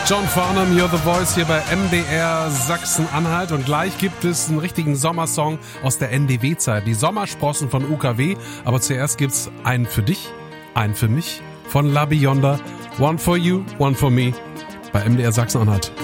John Farnham, You're the Voice hier bei MDR Sachsen-Anhalt. Und gleich gibt es einen richtigen Sommersong aus der NDW-Zeit. Die Sommersprossen von UKW. Aber zuerst gibt's einen für dich, einen für mich von La Bionda. One for you, one for me bei MDR Sachsen-Anhalt.